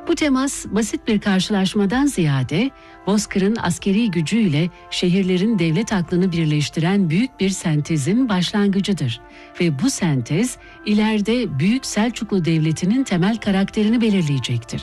Bu temas basit bir karşılaşmadan ziyade Bozkır'ın askeri gücüyle şehirlerin devlet aklını birleştiren büyük bir sentezin başlangıcıdır. Ve bu sentez ileride Büyük Selçuklu Devleti'nin temel karakterini belirleyecektir.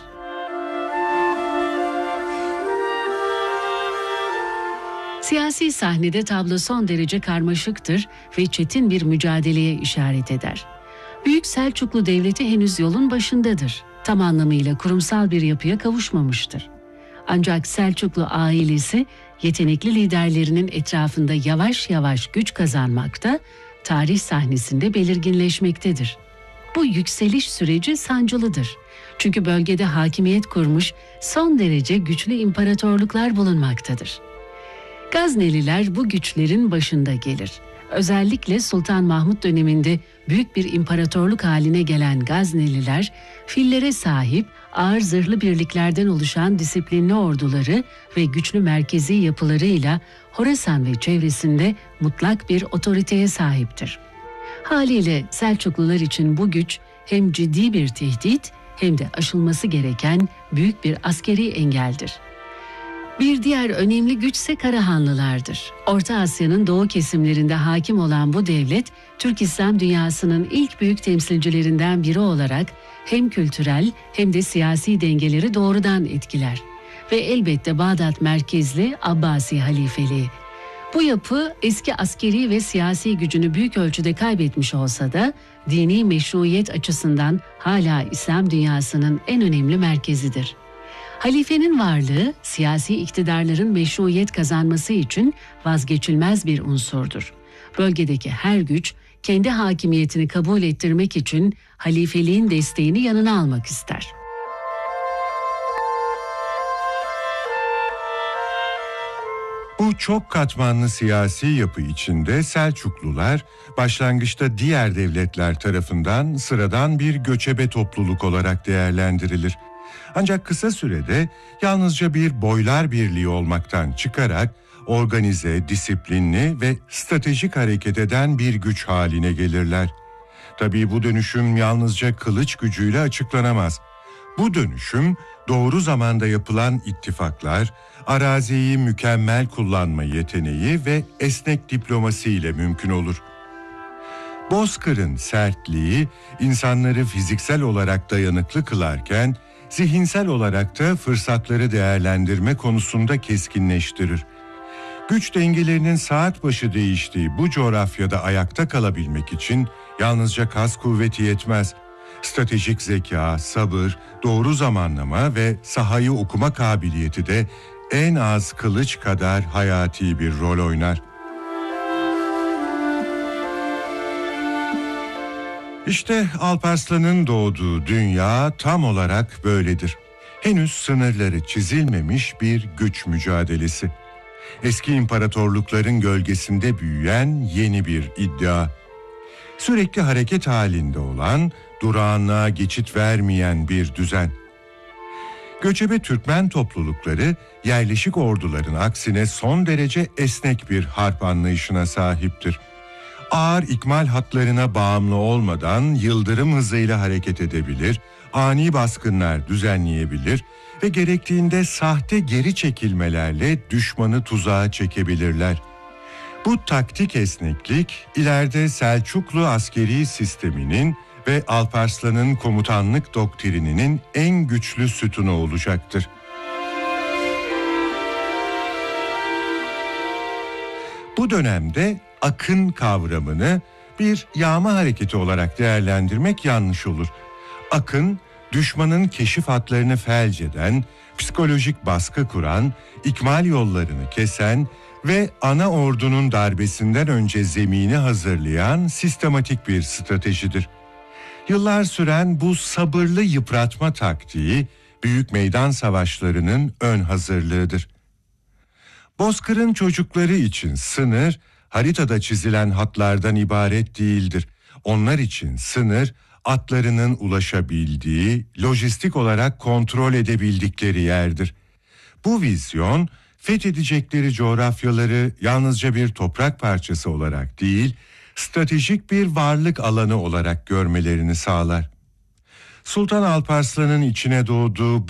Siyasi sahnede tablo son derece karmaşıktır ve çetin bir mücadeleye işaret eder. Büyük Selçuklu Devleti henüz yolun başındadır. Tam anlamıyla kurumsal bir yapıya kavuşmamıştır. Ancak Selçuklu ailesi yetenekli liderlerinin etrafında yavaş yavaş güç kazanmakta, tarih sahnesinde belirginleşmektedir. Bu yükseliş süreci sancılıdır. Çünkü bölgede hakimiyet kurmuş son derece güçlü imparatorluklar bulunmaktadır. Gazneliler bu güçlerin başında gelir. Özellikle Sultan Mahmut döneminde büyük bir imparatorluk haline gelen Gazneliler, fillere sahip ağır zırhlı birliklerden oluşan disiplinli orduları ve güçlü merkezi yapılarıyla Horasan ve çevresinde mutlak bir otoriteye sahiptir. Haliyle Selçuklular için bu güç hem ciddi bir tehdit hem de aşılması gereken büyük bir askeri engeldir. Bir diğer önemli güçse Karahanlılardır. Orta Asya'nın doğu kesimlerinde hakim olan bu devlet, Türk İslam dünyasının ilk büyük temsilcilerinden biri olarak hem kültürel hem de siyasi dengeleri doğrudan etkiler. Ve elbette Bağdat merkezli Abbasi halifeliği. Bu yapı eski askeri ve siyasi gücünü büyük ölçüde kaybetmiş olsa da dini meşruiyet açısından hala İslam dünyasının en önemli merkezidir. Halifenin varlığı, siyasi iktidarların meşruiyet kazanması için vazgeçilmez bir unsurdur. Bölgedeki her güç, kendi hakimiyetini kabul ettirmek için halifeliğin desteğini yanına almak ister. Bu çok katmanlı siyasi yapı içinde Selçuklular, başlangıçta diğer devletler tarafından sıradan bir göçebe topluluk olarak değerlendirilir. Ancak kısa sürede yalnızca bir boylar birliği olmaktan çıkarak organize, disiplinli ve stratejik hareket eden bir güç haline gelirler. Tabii bu dönüşüm yalnızca kılıç gücüyle açıklanamaz. Bu dönüşüm doğru zamanda yapılan ittifaklar, araziyi mükemmel kullanma yeteneği ve esnek diplomasi ile mümkün olur. Bozkır'ın sertliği insanları fiziksel olarak dayanıklı kılarken, zihinsel olarak da fırsatları değerlendirme konusunda keskinleştirir. Güç dengelerinin saat başı değiştiği bu coğrafyada ayakta kalabilmek için yalnızca kas kuvveti yetmez. Stratejik zeka, sabır, doğru zamanlama ve sahayı okuma kabiliyeti de en az kılıç kadar hayati bir rol oynar. İşte Alparslan'ın doğduğu dünya tam olarak böyledir. Henüz sınırları çizilmemiş bir güç mücadelesi. Eski imparatorlukların gölgesinde büyüyen yeni bir iddia. Sürekli hareket halinde olan, durağanlığa geçit vermeyen bir düzen. Göçebe Türkmen toplulukları yerleşik orduların aksine son derece esnek bir harp anlayışına sahiptir. Ağır ikmal hatlarına bağımlı olmadan yıldırım hızıyla hareket edebilir, ani baskınlar düzenleyebilir ve gerektiğinde sahte geri çekilmelerle düşmanı tuzağa çekebilirler. Bu taktik esneklik ileride Selçuklu askeri sisteminin ve Alparslan'ın komutanlık doktrininin en güçlü sütunu olacaktır. Bu dönemde akın kavramını bir yağma hareketi olarak değerlendirmek yanlış olur. Akın, düşmanın keşif hatlarını felç eden, psikolojik baskı kuran, ikmal yollarını kesen ve ana ordunun darbesinden önce zemini hazırlayan sistematik bir stratejidir. Yıllar süren bu sabırlı yıpratma taktiği, büyük meydan savaşlarının ön hazırlığıdır. Bozkır'ın çocukları için sınır, haritada çizilen hatlardan ibaret değildir. Onlar için sınır, atlarının ulaşabildiği, lojistik olarak kontrol edebildikleri yerdir. Bu vizyon, fethedecekleri coğrafyaları yalnızca bir toprak parçası olarak değil, stratejik bir varlık alanı olarak görmelerini sağlar. Sultan Alparslan'ın içine doğduğu